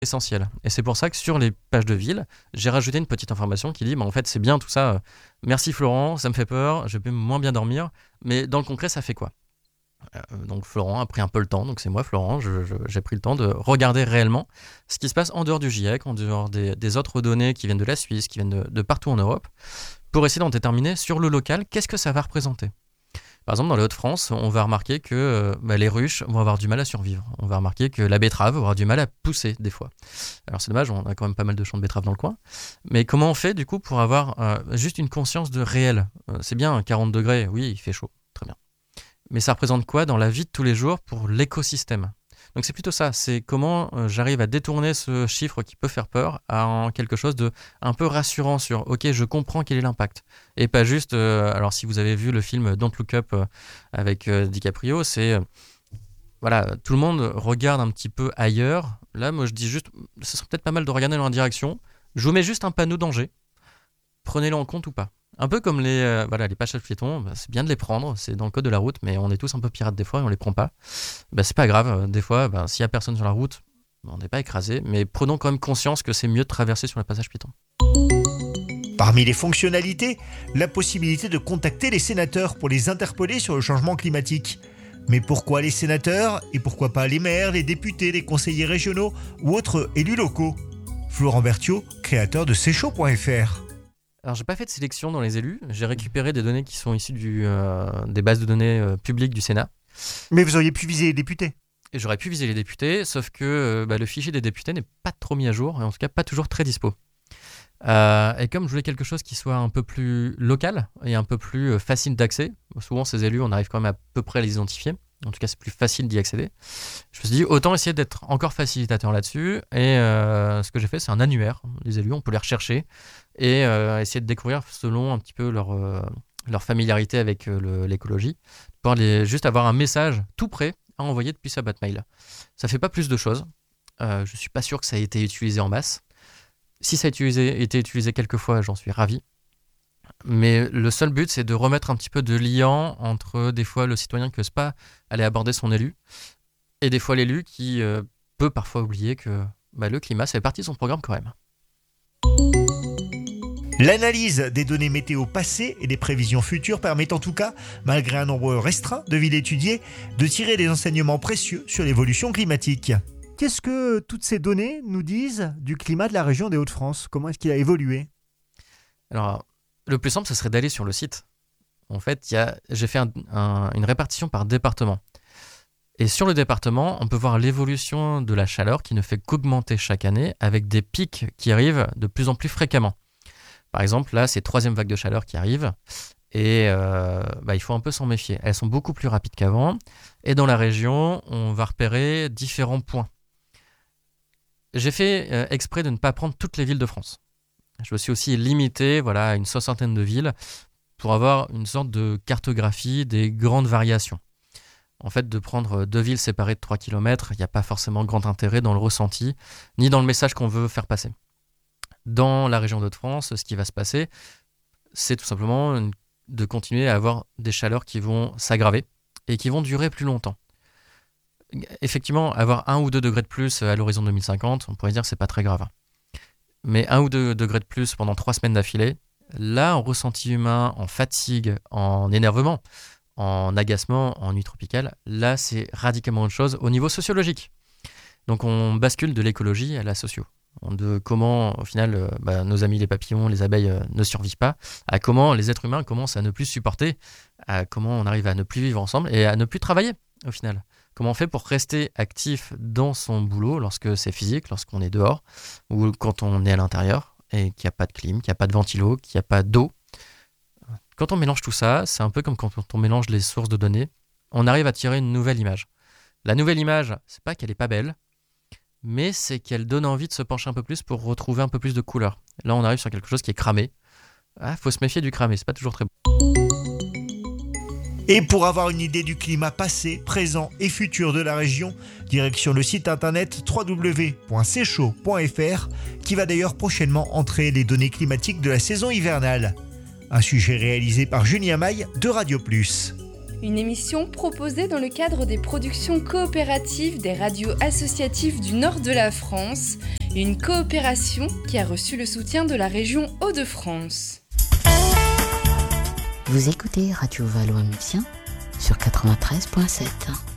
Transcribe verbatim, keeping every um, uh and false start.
essentiel. Et c'est pour ça que sur les pages de ville, j'ai rajouté une petite information qui dit bah, en fait, c'est bien tout ça. Euh, merci Florent, ça me fait peur, je vais moins bien dormir. Mais dans le concret, ça fait quoi ? Euh, donc Florent a pris un peu le temps, donc c'est moi Florent, je, je, j'ai pris le temps de regarder réellement ce qui se passe en dehors du GIEC, en dehors des, des autres données qui viennent de la Suisse, qui viennent de, de partout en Europe, pour essayer d'en déterminer sur le local qu'est-ce que ça va représenter. Par exemple, dans les Hauts-de-France, on va remarquer que euh, bah, les ruches vont avoir du mal à survivre. On va remarquer que la betterave va avoir du mal à pousser des fois. Alors c'est dommage, on a quand même pas mal de champs de betterave dans le coin. Mais comment on fait du coup pour avoir euh, juste une conscience de réel ? euh, C'est bien, quarante degrés, oui, il fait chaud, très bien. Mais ça représente quoi dans la vie de tous les jours pour l'écosystème ? Donc c'est plutôt ça, c'est comment euh, j'arrive à détourner ce chiffre qui peut faire peur en quelque chose de un peu rassurant sur ok, je comprends quel est l'impact. Et pas juste, euh, alors si vous avez vu le film Don't Look Up euh, avec euh, DiCaprio, c'est euh, voilà, tout le monde regarde un petit peu ailleurs. Là, moi je dis juste, ce serait peut-être pas mal de regarder dans la direction. Je vous mets juste un panneau danger, prenez-le en compte ou pas. Un peu comme les, euh, voilà, les passages piétons, bah, c'est bien de les prendre, c'est dans le code de la route, mais on est tous un peu pirates des fois et on les prend pas. Bah, c'est pas grave, des fois, bah, s'il y a personne sur la route, bah, on n'est pas écrasé, mais prenons quand même conscience que c'est mieux de traverser sur le passage piéton. Parmi les fonctionnalités, la possibilité de contacter les sénateurs pour les interpeller sur le changement climatique. Mais pourquoi les sénateurs et pourquoi pas les maires, les députés, les conseillers régionaux ou autres élus locaux ? Florent Berthiaud, créateur de c'est chaud point f r. Alors, j'ai pas fait de sélection dans les élus. J'ai récupéré des données qui sont issues du, euh, des bases de données euh, publiques du Sénat. Mais vous auriez pu viser les députés. Et j'aurais pu viser les députés, sauf que euh, bah, le fichier des députés n'est pas trop mis à jour, et en tout cas pas toujours très dispo. Euh, et comme je voulais quelque chose qui soit un peu plus local et un peu plus euh, facile d'accès, souvent ces élus, on arrive quand même à peu près à les identifier. En tout cas, c'est plus facile d'y accéder. Je me suis dit, autant essayer d'être encore facilitateur là-dessus. Et euh, ce que j'ai fait, c'est un annuaire. Les élus, on peut les rechercher et euh, essayer de découvrir selon un petit peu leur, euh, leur familiarité avec euh, le, l'écologie. Pour les, juste avoir un message tout prêt à envoyer depuis sa boîte mail. Ça fait pas plus de choses. Euh, je suis pas sûr que ça ait été utilisé en masse. Si ça a utilisé, été utilisé quelques fois, j'en suis ravi. Mais le seul but, c'est de remettre un petit peu de lien entre des fois le citoyen qui n'ose pas aller aborder son élu et des fois l'élu qui euh, peut parfois oublier que bah, le climat, ça fait partie de son programme quand même. L'analyse des données météo passées et des prévisions futures permet en tout cas, malgré un nombre restreint de villes étudiées, de tirer des enseignements précieux sur l'évolution climatique. Qu'est-ce que toutes ces données nous disent du climat de la région des Hauts-de-France ? Comment est-ce qu'il a évolué ? Alors, le plus simple, ce serait d'aller sur le site. En fait, y a, j'ai fait un, un, une répartition par département. Et sur le département, on peut voir l'évolution de la chaleur qui ne fait qu'augmenter chaque année avec des pics qui arrivent de plus en plus fréquemment. Par exemple, là, c'est troisième vague de chaleur qui arrive et euh, bah, il faut un peu s'en méfier. Elles sont beaucoup plus rapides qu'avant. Et dans la région, on va repérer différents points. J'ai fait euh, exprès de ne pas prendre toutes les villes de France. Je me suis aussi limité voilà, à une soixantaine de villes pour avoir une sorte de cartographie des grandes variations. En fait, de prendre deux villes séparées de trois kilomètres, il n'y a pas forcément grand intérêt dans le ressenti, ni dans le message qu'on veut faire passer. Dans la région d'Hauts-de-France, ce qui va se passer, c'est tout simplement une, de continuer à avoir des chaleurs qui vont s'aggraver et qui vont durer plus longtemps. Effectivement, avoir un ou deux degrés de plus à l'horizon deux mille cinquante, on pourrait dire que c'est pas très grave. Mais un ou deux degrés de plus pendant trois semaines d'affilée, là, en ressenti humain, en fatigue, en énervement, en agacement, en nuit tropicale, là, c'est radicalement autre chose au niveau sociologique. Donc, on bascule de l'écologie à la socio. De comment, au final, euh, bah, nos amis les papillons, les abeilles euh, ne survivent pas, à comment les êtres humains commencent à ne plus supporter, à comment on arrive à ne plus vivre ensemble et à ne plus travailler, au final. Comment on fait pour rester actif dans son boulot lorsque c'est physique, lorsqu'on est dehors, ou quand on est à l'intérieur et qu'il n'y a pas de clim, qu'il n'y a pas de ventilo, qu'il n'y a pas d'eau. Quand on mélange tout ça, c'est un peu comme quand on mélange les sources de données, on arrive à tirer une nouvelle image. La nouvelle image, c'est pas qu'elle est pas belle, mais c'est qu'elle donne envie de se pencher un peu plus pour retrouver un peu plus de couleur. Là, on arrive sur quelque chose qui est cramé. Ah, faut se méfier du cramé, c'est pas toujours très beau. Et pour avoir une idée du climat passé, présent et futur de la région, direction le site internet w w w point c'est chaud point f r qui va d'ailleurs prochainement entrer les données climatiques de la saison hivernale. Un sujet réalisé par Julien Maille de Radio Plus. une émission proposée dans le cadre des productions coopératives des radios associatives du nord de la France, une coopération qui a reçu le soutien de la région Hauts-de-France. Vous écoutez Radio Valois-Mutien sur quatre-vingt-treize virgule sept.